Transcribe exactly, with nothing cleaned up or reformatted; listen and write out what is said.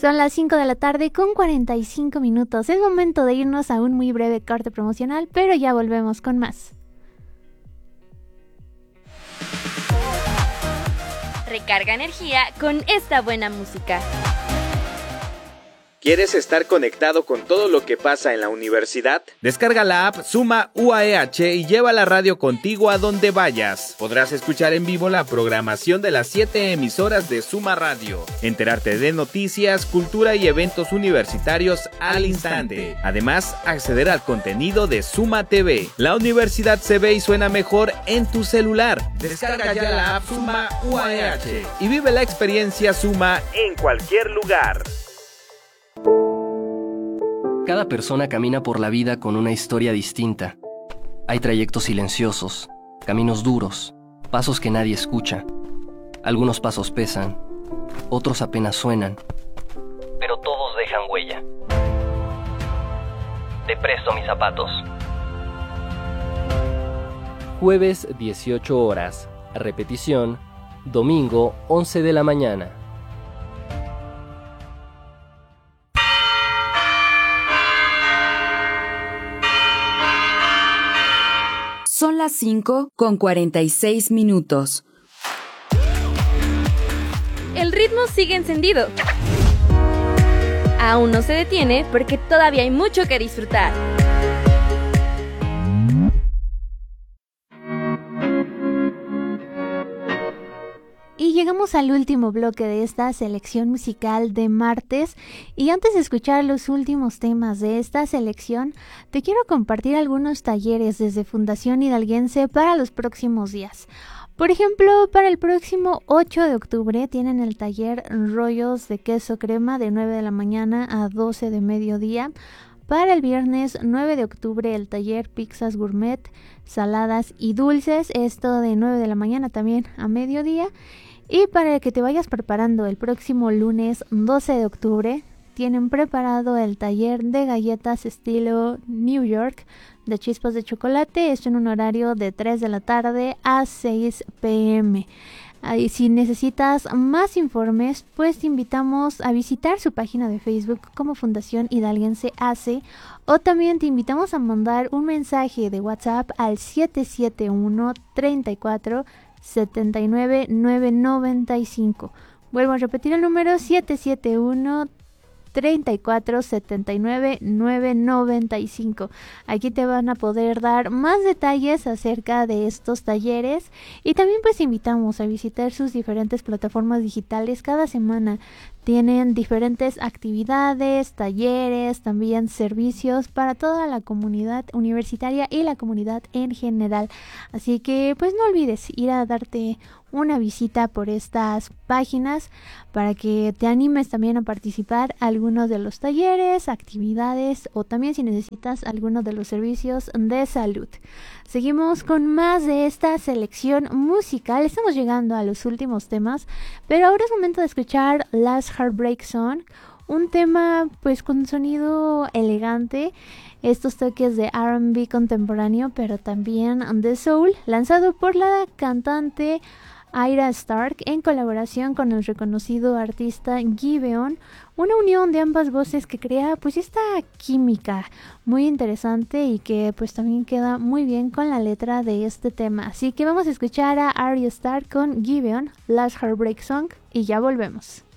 Son las cinco de la tarde con cuarenta y cinco minutos. Es momento de irnos a un muy breve corte promocional, pero ya volvemos con más. Recarga energía con esta buena música. ¿Quieres estar conectado con todo lo que pasa en la universidad? Descarga la app Suma U A E H y lleva la radio contigo a donde vayas. Podrás escuchar en vivo la programación de las siete emisoras de Suma Radio, enterarte de noticias, cultura y eventos universitarios al instante. Además, acceder al contenido de Suma T V. La universidad se ve y suena mejor en tu celular. Descarga ya la app Suma U A E H y vive la experiencia Suma en cualquier lugar. Cada persona camina por la vida con una historia distinta. Hay trayectos silenciosos, caminos duros, pasos que nadie escucha. Algunos pasos pesan, otros apenas suenan, pero todos dejan huella. Te presto mis zapatos. Jueves dieciocho horas, repetición, domingo once de la mañana. Son las cinco con cuarenta y seis minutos. El ritmo sigue encendido. Aún no se detiene porque todavía hay mucho que disfrutar. Y llegamos al último bloque de esta selección musical de martes. Y antes de escuchar los últimos temas de esta selección, te quiero compartir algunos talleres desde Fundación Hidalguense para los próximos días. Por ejemplo, para el próximo ocho de octubre tienen el taller Rollos de Queso Crema de nueve de la mañana a doce de mediodía. Para el viernes nueve de octubre el taller Pizzas Gourmet, Saladas y Dulces, esto de nueve de la mañana también a mediodía. Y para que te vayas preparando el próximo lunes doce de octubre, tienen preparado el taller de galletas estilo New York de chispas de chocolate, esto en un horario de tres de la tarde a seis pm. Y si necesitas más informes, pues te invitamos a visitar su página de Facebook como Fundación Hidalguense A C, o también te invitamos a mandar un mensaje de WhatsApp al siete siete uno, tres cuatro, siete nueve nueve nueve cinco. Vuelvo a repetir el número siete siete uno, tres cuatro, siete nueve nueve nueve cinco. Aquí te van a poder dar más detalles acerca de estos talleres, y también pues invitamos a visitar sus diferentes plataformas digitales. Cada semana tienen diferentes actividades, talleres, también servicios para toda la comunidad universitaria y la comunidad en general. Así que pues no olvides ir a darte una visita por estas páginas para que te animes también a participar en algunos de los talleres, actividades, o también si necesitas algunos de los servicios de salud. Seguimos con más de esta selección musical. Estamos llegando a los últimos temas, pero ahora es momento de escuchar Last Heartbreak Song, un tema pues con sonido elegante, estos toques de R and B contemporáneo, pero también de soul, lanzado por la cantante Ayra Stark en colaboración con el reconocido artista Giveon, una unión de ambas voces que crea pues esta química muy interesante y que pues también queda muy bien con la letra de este tema. Así que vamos a escuchar a Ayra Stark con Giveon, Last Heartbreak Song, y ya volvemos.